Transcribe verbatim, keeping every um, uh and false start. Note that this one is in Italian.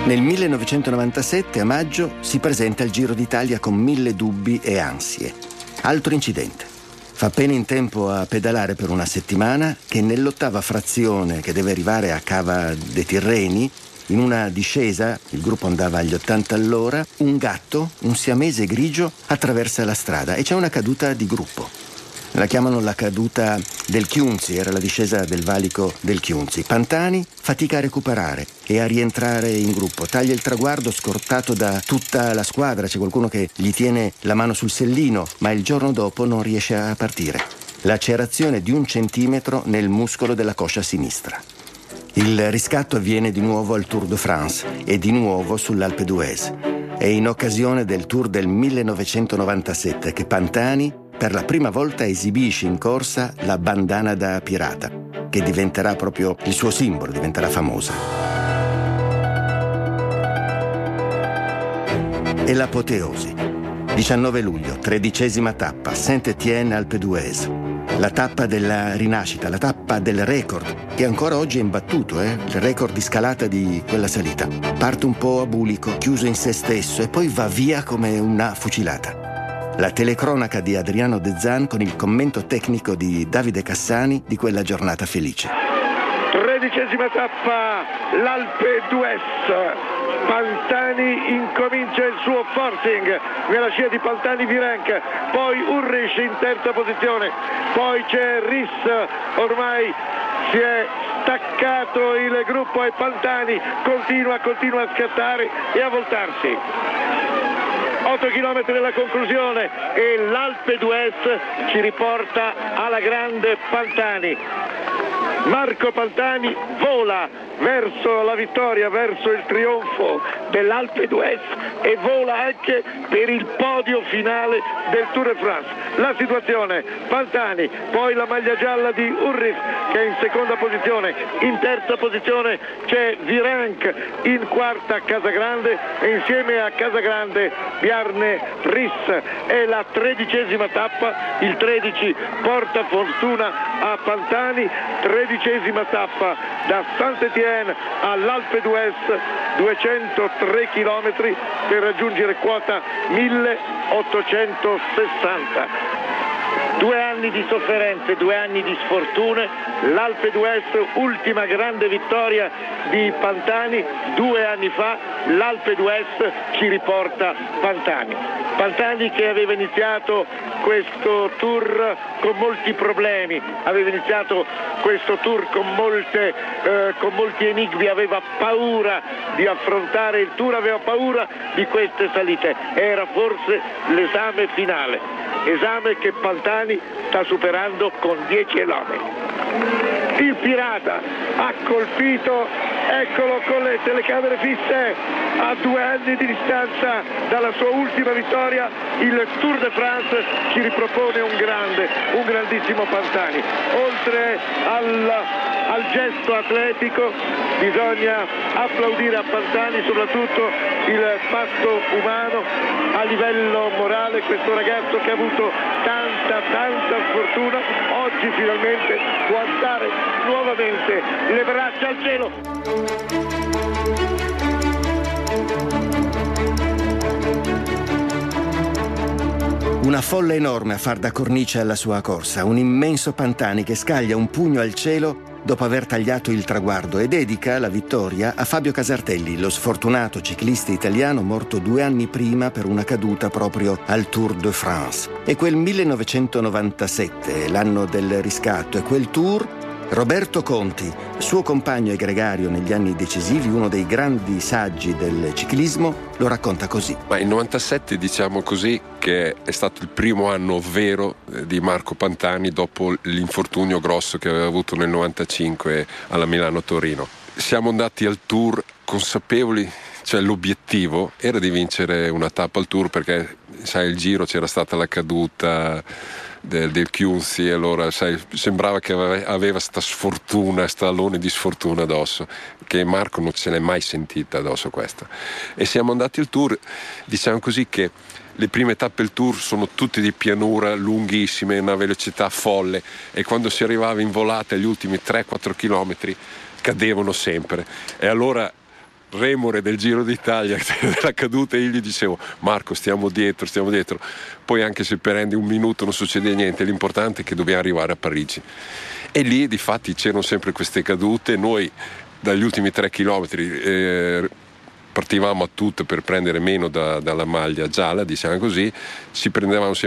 Nel millenovecentonovantasette, a maggio, si presenta il Giro d'Italia con mille dubbi e ansie. Altro incidente. Fa appena in tempo a pedalare per una settimana che nell'ottava frazione che deve arrivare a Cava de' Tirreni, in una discesa, il gruppo andava agli ottanta all'ora, un gatto, un siamese grigio, attraversa la strada e c'è una caduta di gruppo. La chiamano la caduta del Chiunzi, era la discesa del valico del Chiunzi. Pantani fatica a recuperare e a rientrare in gruppo. Taglia il traguardo scortato da tutta la squadra, c'è qualcuno che gli tiene la mano sul sellino, ma il giorno dopo non riesce a partire. Lacerazione di un centimetro nel muscolo della coscia sinistra. Il riscatto avviene di nuovo al Tour de France e di nuovo sull'Alpe d'Huez. È in occasione del Tour del millenovecentonovantasette che Pantani per la prima volta esibisce in corsa la bandana da pirata, che diventerà proprio il suo simbolo, diventerà famosa. E l'apoteosi. diciannove luglio, tredicesima tappa, Saint-Étienne Alpe d'Huez. La tappa della rinascita, la tappa del record, che ancora oggi è imbattuto, eh? il record di scalata di quella salita. Parte un po' a bulico, chiuso in se stesso, e poi va via come una fucilata. La telecronaca di Adriano De Zan con il commento tecnico di Davide Cassani di quella giornata felice. Tredicesima tappa, l'Alpe d'Huez. Pantani incomincia il suo forcing, nella scia di Pantani Virenque, poi Ulrich in terza posizione, poi c'è Riss, ormai si è staccato il gruppo e Pantani continua, continua a scattare e a voltarsi. otto chilometri dalla conclusione e l'Alpe d'Huez ci riporta alla grande Pantani. Marco Pantani vola verso la vittoria, verso il trionfo dell'Alpe d'Huez e vola anche per il podio finale del Tour de France. La situazione, Pantani, poi la maglia gialla di Ulrich che è in seconda posizione, in terza posizione c'è Virenque, in quarta Casagrande e insieme a Casagrande Bjarne Riss. È la tredicesima tappa, il tredici porta fortuna a Pantani, tredicesima tappa da Saint-Étienne all'Alpe d'Huez, duecentotré chilometri per raggiungere quota milleottocentosessanta. Due anni di sofferenze, due anni di sfortune, l'Alpe d'Huez, ultima grande vittoria di Pantani, due anni fa l'Alpe d'Huez ci riporta Pantani. Pantani che aveva iniziato questo tour con molti problemi, aveva iniziato questo tour con, molte, eh, con molti enigmi, aveva paura di affrontare il tour, aveva paura di queste salite, era forse l'esame finale, esame che Pantani sta superando con dieci eloghi. Il pirata ha colpito, eccolo con le telecamere fisse, a due anni di distanza dalla sua ultima vittoria, il Tour de France ci ripropone un grande, un grandissimo Pantani. Oltre al, al gesto atletico bisogna applaudire a Pantani soprattutto il patto umano a livello morale, questo ragazzo che ha avuto tanta, tanta sfortuna, oggi finalmente può alzare nuovamente le braccia al cielo. Una folla enorme a far da cornice alla sua corsa, un immenso Pantani che scaglia un pugno al cielo dopo aver tagliato il traguardo e dedica la vittoria a Fabio Casartelli, lo sfortunato ciclista italiano morto due anni prima per una caduta proprio al Tour de France. E quel millenovecentonovantasette, l'anno del riscatto, e quel Tour, Roberto Conti, suo compagno e gregario negli anni decisivi, uno dei grandi saggi del ciclismo, lo racconta così. Ma il novantasette, diciamo così, che è stato il primo anno vero di Marco Pantani dopo l'infortunio grosso che aveva avuto nel novantacinque alla Milano-Torino. Siamo andati al Tour consapevoli, cioè l'obiettivo era di vincere una tappa al Tour, perché sai, il Giro c'era stata la caduta del, del Chiunzi, e allora sai, sembrava che aveva sta sfortuna, sta alone di sfortuna addosso, che Marco non se l'è mai sentita addosso questa. E siamo andati al Tour, diciamo così che le prime tappe del Tour sono tutte di pianura, lunghissime, una velocità folle, e quando si arrivava in volata gli ultimi tre quattro chilometri cadevano sempre, e allora remore del Giro d'Italia, della caduta, e io gli dicevo: Marco, stiamo dietro, stiamo dietro. Poi anche se prendi un minuto non succede niente, l'importante è che dobbiamo arrivare a Parigi. E lì difatti c'erano sempre queste cadute. Noi dagli ultimi tre chilometri eh, partivamo a tutte per prendere meno da, dalla maglia gialla, diciamo così, ci prendevamo sempre